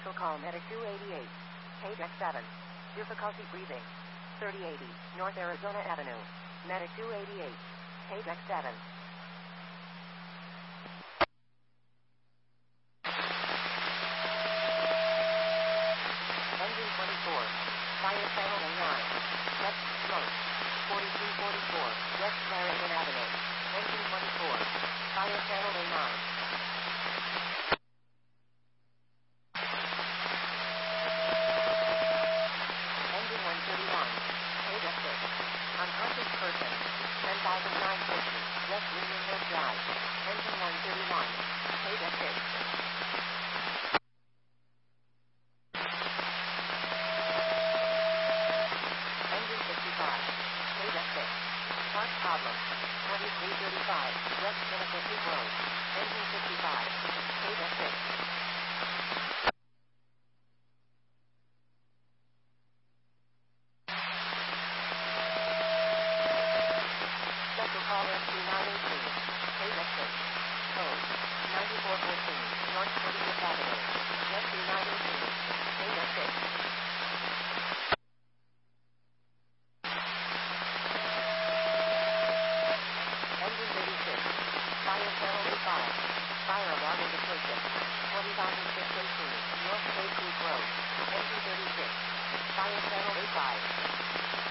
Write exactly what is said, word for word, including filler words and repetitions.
Special call Medic two eighty-eight. Page X seven. Difficulty breathing. thirty eighty, North Arizona Avenue. Medic two eighty-eight. Page X seven. Engine twenty-four. Fire channel A nine. West smoke. forty-three forty-four, West Clarendon Avenue. Engine twenty-four. Fire channel A nine. Engine one thirty-one. Page X six. Unconscious person. ten thousand nine hundred fifty, West Union Hill Drive. Engine one thirty-one. Page X six. Engine fifty-five. Page X six. Part problem. twenty-three thirty-five, West Pinnacle Peak Road. Engine fifty-five. Page X six. Special caller two nine one eight. Page X six. Code ninety-four fourteen, North twenty-fifth Avenue. West two nine one eight. Page X six. Engine thirty-six. Fire channel A five. Fire alarm indication. twenty thousand six hundred eighteen, North Cave Creek Road. Engine thirty-six. Fire channel A five.